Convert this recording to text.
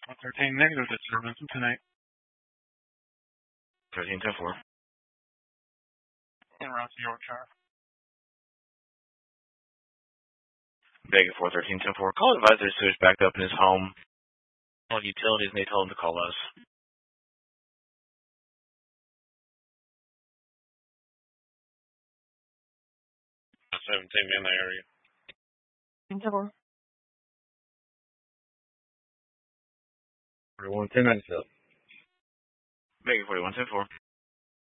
13 negative disturbance tonight. 13-10-4. En route to Yorkshire. Vega 413-10-4. Call advisor sewage backed up in his home. On utilities, and they told him to call us. 17 in the area. 10-4. 41-10-9. Vega 41-10-4.